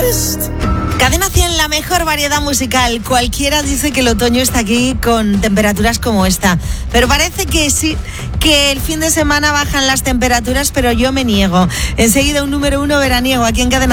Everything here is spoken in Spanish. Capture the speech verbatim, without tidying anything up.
Cadena cien, la mejor variedad musical. Cualquiera dice que el otoño está aquí con temperaturas como esta. Pero parece que sí, que el fin de semana bajan las temperaturas, pero yo me niego. Enseguida un número uno veraniego aquí en Cadena